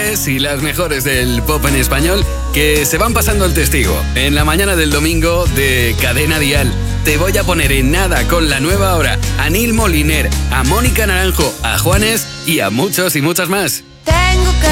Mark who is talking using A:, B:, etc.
A: mejores y las mejores del pop en español que se van pasando el testigo en la mañana del domingo de Cadena Dial. Te voy a poner en nada con la nueva hora a Neil Moliner, a Mónica Naranjo, a Juanes y a muchos y muchas más.